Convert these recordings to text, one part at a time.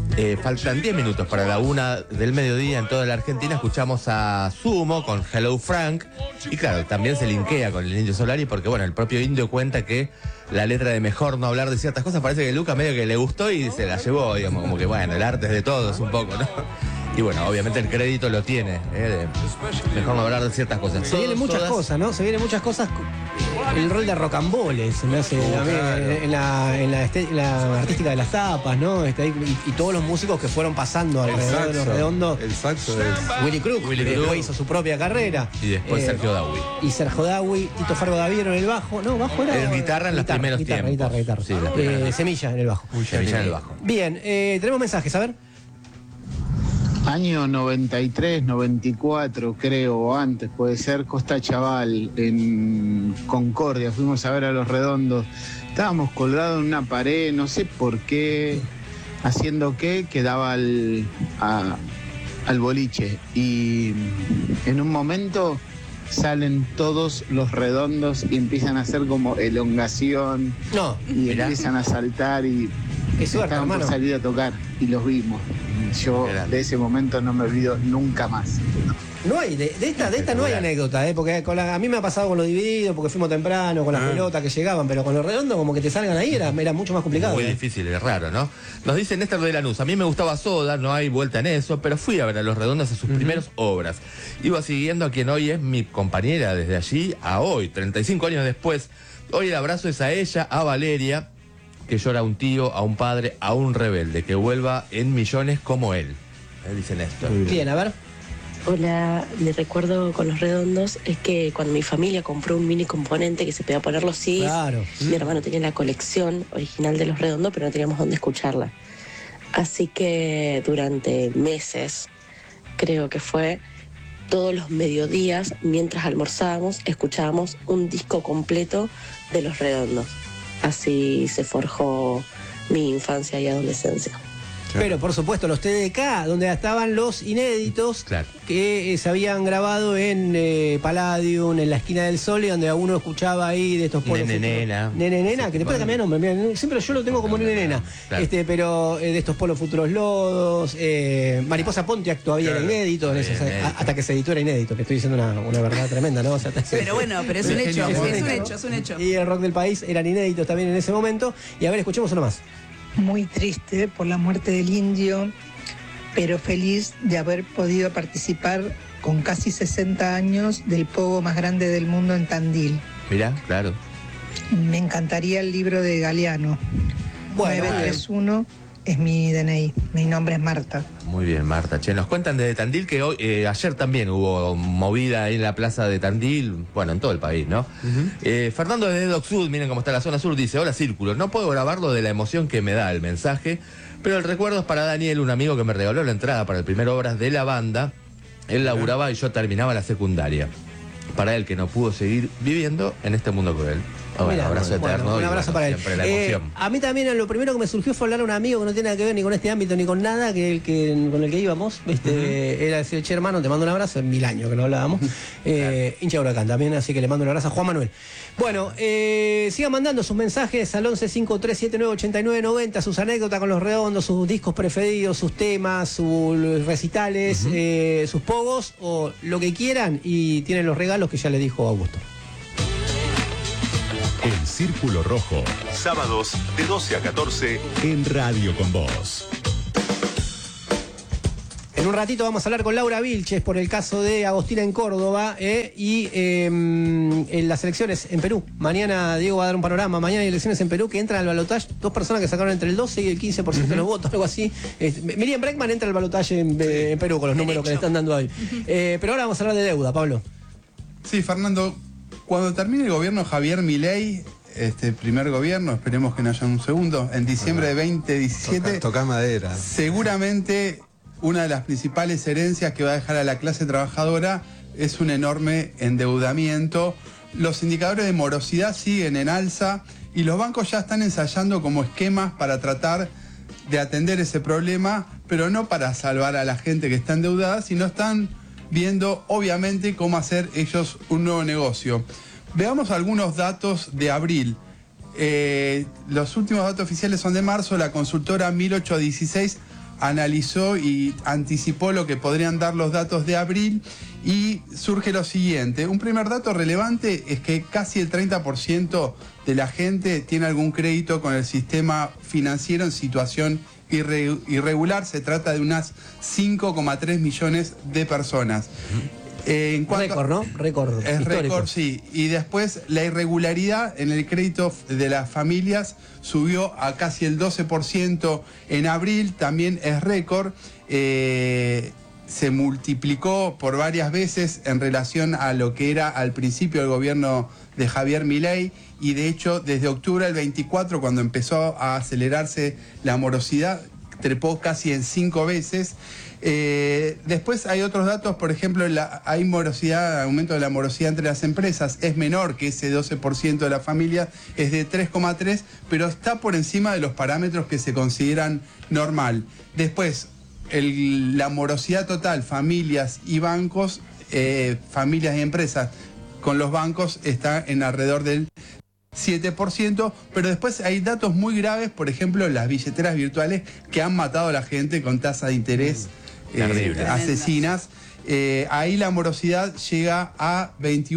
Faltan 10 minutos para la 1 del mediodía en toda la Argentina. Escuchamos a Sumo con Hello Frank. Y claro, también se linkea con el Indio Solari porque, bueno, el propio Indio cuenta que la letra de mejor no hablar de ciertas cosas parece que Luca medio que le gustó y se la llevó, digamos, como que, bueno, el arte es de todos un poco, ¿no? Y bueno, obviamente el crédito lo tiene, de mejor no hablar de ciertas cosas. Se vienen muchas cosas, ¿no? Se vienen muchas cosas. El rol de rocambole se me hace en la artística de las tapas, ¿no? Y todos los músicos que fueron pasando alrededor de los redondos. El saxo Willy Crook, después hizo su propia carrera. Y después Sergio Dawi. Y Sergio Dawi, Tito Fargo Daviero en el bajo. No, bajo era. En guitarra en los primeros tiempos. Guitarra. Sí, Semilla en el bajo. Semilla en el bajo. Bien, tenemos mensajes, a ver. Año 93, 94, creo, o antes, puede ser, Costa Chaval, en Concordia. Fuimos a ver a Los Redondos. Estábamos colgados en una pared, no sé por qué, haciendo qué, que daba al boliche. Y en un momento salen todos Los Redondos y empiezan a hacer como elongación. No, y empiezan a saltar y estaban por salir a tocar y los vimos. Yo de ese momento no me olvido nunca más. No hay, de esta no hay anécdota, porque a mí me ha pasado con los divididos, porque fuimos temprano, con las pelotas que llegaban, pero con los redondos como que te salgan ahí era mucho más complicado. Muy difícil, es raro, ¿no? Nos dice Néstor de Lanús, a mí me gustaba Soda, no hay vuelta en eso, pero fui a ver a Los Redondos a sus primeras obras. Iba siguiendo a quien hoy es mi compañera desde allí a hoy, 35 años después. Hoy el abrazo es a ella, a Valeria, que llora a un tío, a un padre, a un rebelde, que vuelva en millones como él. Dice Néstor. Bien, a ver. Hola, mi recuerdo con Los Redondos es que cuando mi familia compró un mini componente que se podía poner los CDs, claro. Mi hermano tenía la colección original de Los Redondos, pero no teníamos dónde escucharla. Así que durante meses, creo que fue, todos los mediodías, mientras almorzábamos, escuchábamos un disco completo de Los Redondos. Así se forjó mi infancia y adolescencia. Pero por supuesto los TDK, donde estaban los inéditos, claro, que se habían grabado en Palladium, en la esquina del Sol, y donde uno escuchaba ahí de estos polos. Nene Nena, sí, que después cambiar nombre. Mira, siempre yo lo tengo como Nene Nena. Claro. Pero de estos polos futuros lodos, Mariposa Pontiac todavía era inédito, hasta que se editó era inédito, que estoy diciendo una verdad tremenda, ¿no? O sea, pero bueno, pero es un hecho, es un hecho. Y el rock del país eran inéditos también en ese momento. Y a ver, escuchemos uno más. Muy triste por la muerte del Indio, pero feliz de haber podido participar con casi 60 años del pogo más grande del mundo en Tandil. Mirá, claro. Me encantaría el libro de Galeano. 931 es mi DNI. Mi nombre es Marta. Muy bien, Marta. Che, nos cuentan desde Tandil que hoy, ayer también hubo movida ahí en la plaza de Tandil, bueno, en todo el país, ¿no? Fernando desde Doc Sud, miren cómo está la zona sur, dice: hola Círculo, no puedo grabarlo de la emoción que me da el mensaje, pero el recuerdo es para Daniel, un amigo que me regaló la entrada para el primer obras de la banda. Él laburaba y yo terminaba la secundaria. Para él, que no pudo seguir viviendo en este mundo cruel. Bueno, abrazo eterno. Un abrazo para él. La emoción. A mí también lo primero que me surgió fue hablar a un amigo que no tiene nada que ver ni con este ámbito ni con nada, con el que íbamos. Era decir, che, hermano, te mando un abrazo. En 1000 años que no hablábamos. Hincha de Huracán también, así que le mando un abrazo a Juan Manuel. Bueno, sigan mandando sus mensajes al 1153798990, sus anécdotas con Los Redondos, sus discos preferidos, sus temas, sus recitales, sus pogos o lo que quieran, y tienen los regalos que ya le dijo Augusto. El Círculo Rojo, sábados de 12 a 14 en Radio con Vos. En un ratito vamos a hablar con Laura Vilches por el caso de Agostina en Córdoba y en las elecciones en Perú. Mañana Diego va a dar un panorama. Mañana hay elecciones en Perú que entran al balotaje 2 personas que sacaron entre el 12 y el 15% de los votos, algo así. Miriam Breckman entra al balotaje en Perú con los números que le están dando ahí. Pero ahora vamos a hablar de deuda, Pablo. Sí, Fernando. Cuando termine el gobierno Javier Milei, este primer gobierno, esperemos que no haya un segundo, en diciembre de 2017, toca madera. Seguramente una de las principales herencias que va a dejar a la clase trabajadora es un enorme endeudamiento. Los indicadores de morosidad siguen en alza y los bancos ya están ensayando como esquemas para tratar de atender ese problema, pero no para salvar a la gente que está endeudada, sino están viendo obviamente cómo hacer ellos un nuevo negocio. Veamos algunos datos de abril. Los últimos datos oficiales son de marzo. La consultora 1816 analizó y anticipó lo que podrían dar los datos de abril y surge lo siguiente. Un primer dato relevante es que casi el 30% de la gente tiene algún crédito con el sistema financiero en situación irregular. Se trata de unas 5,3 millones de personas. Récord, ¿no? Récord. Es récord, sí. Y después la irregularidad en el crédito de las familias subió a casi el 12% en abril, también es récord. Se multiplicó por varias veces en relación a lo que era al principio el gobierno de Javier Milei, y de hecho desde octubre del 24, cuando empezó a acelerarse la morosidad, trepó casi en 5 veces. Después hay otros datos, por ejemplo, hay morosidad, aumento de la morosidad entre las empresas, es menor que ese 12% de la familia, es de 3,3, pero está por encima de los parámetros que se consideran normal. Después, la morosidad total, familias y bancos, familias y empresas con los bancos está en alrededor del 7%, pero después hay datos muy graves, por ejemplo, las billeteras virtuales que han matado a la gente con tasas de interés asesinas. Ahí la morosidad llega a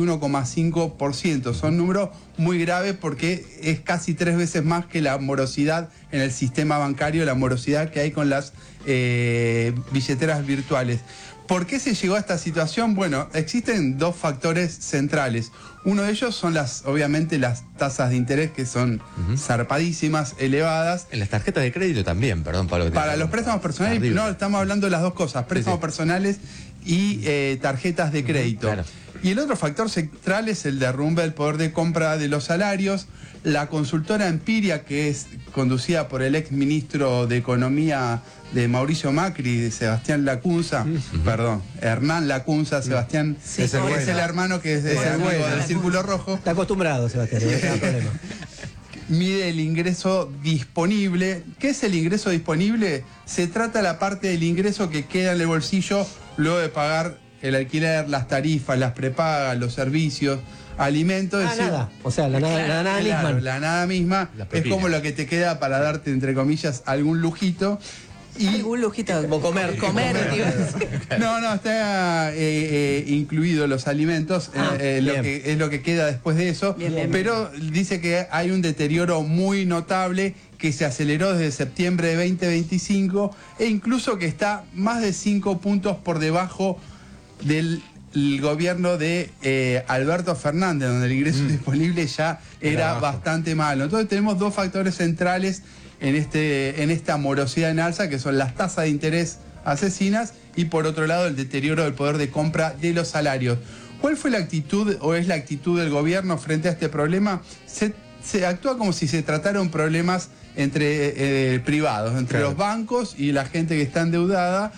21,5%. Son números muy graves porque es casi 3 veces más que la morosidad en el sistema bancario, la morosidad que hay con las billeteras virtuales. ¿Por qué se llegó a esta situación? Bueno, existen 2 factores centrales. Uno de ellos son obviamente las tasas de interés, que son zarpadísimas, elevadas. En las tarjetas de crédito también, perdón, Pablo. Para los préstamos personales, no, estamos hablando de las 2 cosas, préstamos personales y tarjetas de crédito. Claro. Y el otro factor central es el derrumbe del poder de compra de los salarios. La consultora Empiria, que es conducida por el ex ministro de Economía de Mauricio Macri, de Sebastián Lacunza, perdón, Hernán Lacunza, Sebastián, es el hermano que es amigo del Círculo Rojo. Está acostumbrado, Sebastián, no hay problema. Mide el ingreso disponible. ¿Qué es el ingreso disponible? Se trata de la parte del ingreso que queda en el bolsillo luego de pagar el alquiler, las tarifas, las prepagas, los servicios, alimentos. Nada. O sea, la nada misma. La nada misma es como lo que te queda para darte, entre comillas, algún lujito. Y algún lujito, como comer, tío. No, está incluido los alimentos, es lo que queda después de eso. Bien. Pero dice que hay un deterioro muy notable que se aceleró desde septiembre de 2025 e incluso que está más de 5 puntos por debajo del gobierno de Alberto Fernández, donde el ingreso disponible ya era bastante malo. Entonces tenemos 2 factores centrales en esta morosidad en alza, que son las tasas de interés asesinas y por otro lado el deterioro del poder de compra de los salarios. ¿Cuál fue la actitud o es la actitud del gobierno frente a este problema? Se actúa como si se trataran problemas entre privados, entre los bancos y la gente que está endeudada,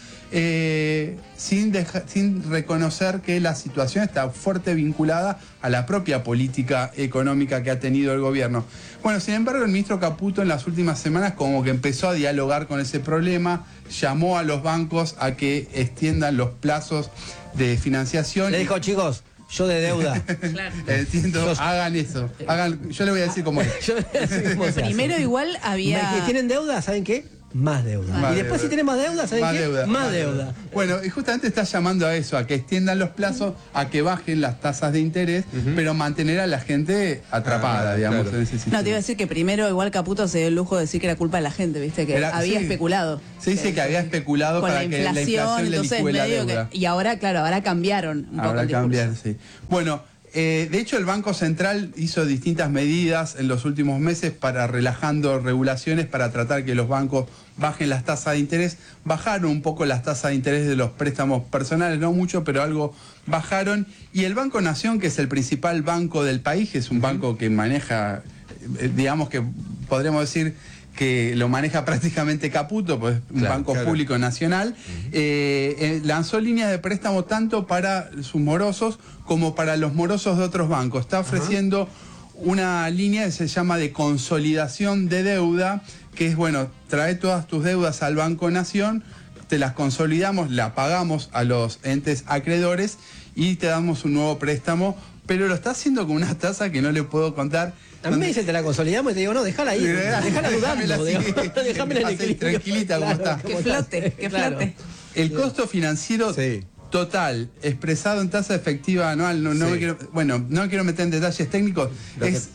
sin reconocer que la situación está fuerte vinculada a la propia política económica que ha tenido el gobierno. Bueno, sin embargo, el ministro Caputo en las últimas semanas como que empezó a dialogar con ese problema, llamó a los bancos a que extiendan los plazos de financiación. Le dijo, chicos, yo de deuda. Claro. Entiendo, hagan eso. Yo le voy a decir cómo es. Primero igual había... Que tienen deuda, ¿saben qué? Más deuda. Y después si tienen más deuda, ¿saben qué? Más deuda. Bueno, y justamente está llamando a eso, a que extiendan los plazos, a que bajen las tasas de interés, pero mantener a la gente atrapada, digamos, en ese sistema. No, te iba a decir que primero igual Caputo se dio el lujo de decir que era culpa de la gente, ¿viste? Que había especulado. Se dice que había especulado con para la que la inflación le licúe la deuda. Y ahora, claro, ahora cambiaron un poco el discurso. Sí. Bueno, de hecho el Banco Central hizo distintas medidas en los últimos meses para relajando regulaciones para tratar que los bancos bajen las tasas de interés. Bajaron un poco las tasas de interés de los préstamos personales, no mucho, pero algo bajaron. Y el Banco Nación, que es el principal banco del país, que es un banco que maneja, digamos que podríamos decir que lo maneja prácticamente Caputo, pues un banco público nacional, lanzó líneas de préstamo tanto para sus morosos como para los morosos de otros bancos. Está ofreciendo una línea que se llama de consolidación de deuda, que es, bueno, trae todas tus deudas al Banco Nación, te las consolidamos, la pagamos a los entes acreedores y te damos un nuevo préstamo pero lo está haciendo con una tasa que no le puedo contar. A mí me dicen, te la consolidamos y te digo, no, déjala ahí, déjala dudando. Déjamela en equilibrio. Tranquilita, como está. Que flote, que flote. El costo financiero total, expresado en tasa efectiva anual, no me quiero meter en detalles técnicos, es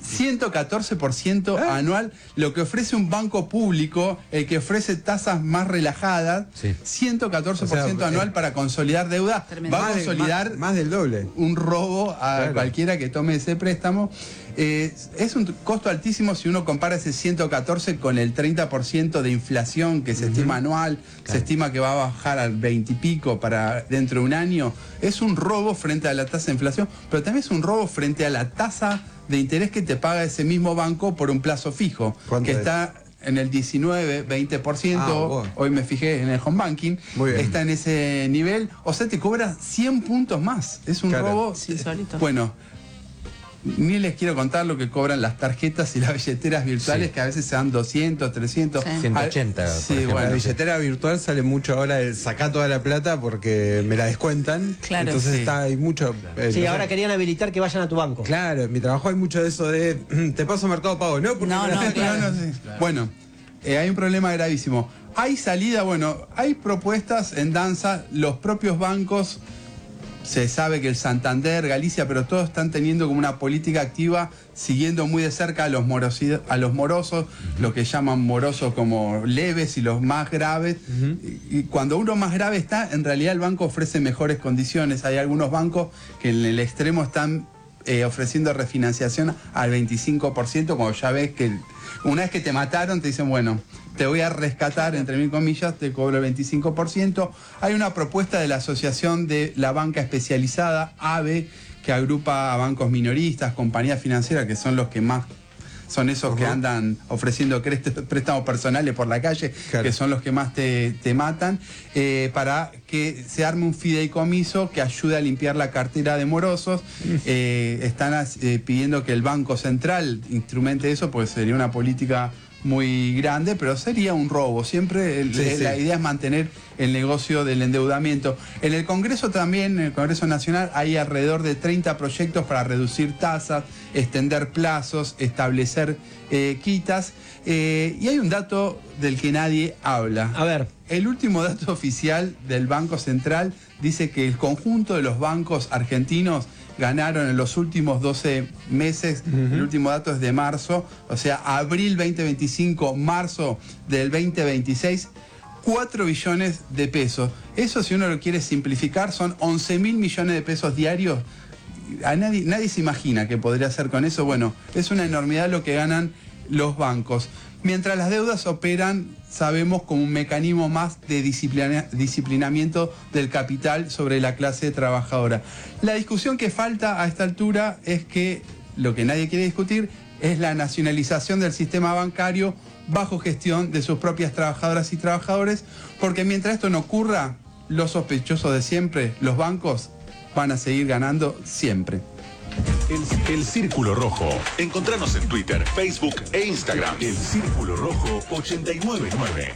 114% anual, lo que ofrece un banco público, el que ofrece tasas más relajadas, 114% anual para consolidar deuda. Tremendo. Va a consolidar más del doble. Un robo a cualquiera que tome ese préstamo. Es un costo altísimo si uno compara ese 114 con el 30% de inflación que se estima anual, se estima que va a bajar al 20 y pico para dentro de un año. Es un robo frente a la tasa de inflación, pero también es un robo frente a la tasa de interés que te paga ese mismo banco por un plazo fijo, que está en el 19, 20%, hoy me fijé en el home banking, está en ese nivel, o sea, te cobra 100 puntos más. Es un robo. Bueno, ni les quiero contar lo que cobran las tarjetas y las billeteras virtuales, que a veces se dan 200, 300, 180. La billetera virtual sale mucho ahora el sacar toda la plata porque me la descuentan. Claro. Entonces hay mucho. Ahora querían habilitar que vayan a tu banco. Claro, en mi trabajo hay mucho de eso de te paso Mercado Pago, ¿no? Porque Claro. Bueno, hay un problema gravísimo. Hay salida, hay propuestas en danza, los propios bancos. Se sabe que el Santander, Galicia, pero todos están teniendo como una política activa, siguiendo muy de cerca a los morosos, lo que llaman morosos como leves y los más graves. Y cuando uno más grave está, en realidad el banco ofrece mejores condiciones. Hay algunos bancos que en el extremo están ofreciendo refinanciación al 25%, cuando ya ves que una vez que te mataron te dicen, bueno, te voy a rescatar, entre mil comillas, te cobro el 25%. Hay una propuesta de la Asociación de la Banca Especializada, AVE, que agrupa a bancos minoristas, compañías financieras, que son los que más son esos que andan ofreciendo préstamos personales por la calle, que son los que más te matan, para que se arme un fideicomiso que ayude a limpiar la cartera de morosos. Están pidiendo que el Banco Central instrumente eso, pues sería una política muy grande, pero sería un robo. Siempre la idea es mantener el negocio del endeudamiento. En el Congreso también, en el Congreso Nacional, hay alrededor de 30 proyectos para reducir tasas, extender plazos, establecer quitas. Y hay un dato del que nadie habla. A ver. El último dato oficial del Banco Central dice que el conjunto de los bancos argentinos ganaron en los últimos 12 meses, el último dato es de marzo, o sea, abril 2025, marzo del 2026, 4 billones de pesos. Eso, si uno lo quiere simplificar, son 11.000 millones de pesos diarios. A nadie se imagina qué podría hacer con eso. Bueno, es una enormidad lo que ganan los bancos. Mientras las deudas operan, sabemos, como un mecanismo más de disciplinamiento del capital sobre la clase trabajadora. La discusión que falta a esta altura es que lo que nadie quiere discutir es la nacionalización del sistema bancario bajo gestión de sus propias trabajadoras y trabajadores, porque mientras esto no ocurra, los sospechosos de siempre, los bancos, van a seguir ganando siempre. El Círculo Rojo. Encontranos en Twitter, Facebook e Instagram. El Círculo Rojo 899.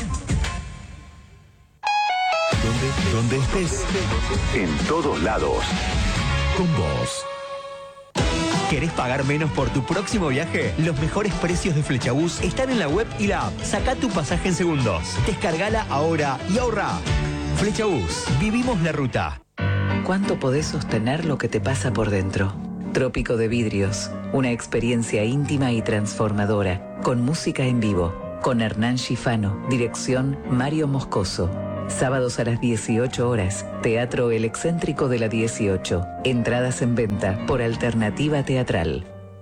Donde estés, en todos lados. Con vos. ¿Querés pagar menos por tu próximo viaje? Los mejores precios de Flechabús están en la web y la app. Sacá tu pasaje en segundos. Descargala ahora y ahorra. Flechabús. Vivimos la ruta. ¿Cuánto podés sostener lo que te pasa por dentro? Trópico de Vidrios, una experiencia íntima y transformadora, con música en vivo, con Hernán Schifano, dirección Mario Moscoso. Sábados a las 18 horas, Teatro El Excéntrico de la 18. Entradas en venta por Alternativa Teatral.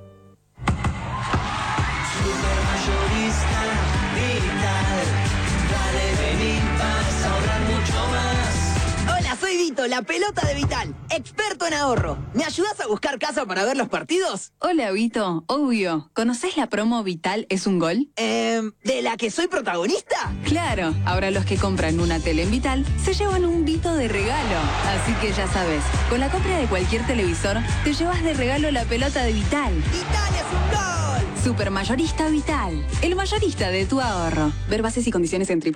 Soy Vito, la pelota de Vital, experto en ahorro. ¿Me ayudas a buscar casa para ver los partidos? Hola, Vito. Obvio. ¿Conocés la promo Vital es un gol? ¿De la que soy protagonista? Claro. Ahora los que compran una tele en Vital se llevan un Vito de regalo. Así que ya sabes, con la compra de cualquier televisor, te llevas de regalo la pelota de Vital. ¡Vital es un gol! Supermayorista Vital, el mayorista de tu ahorro. Ver bases y condiciones en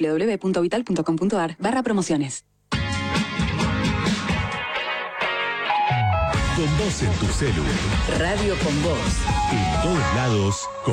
www.vital.com.ar/promociones. Con vos en tu celu. Radio con Vos. En todos lados.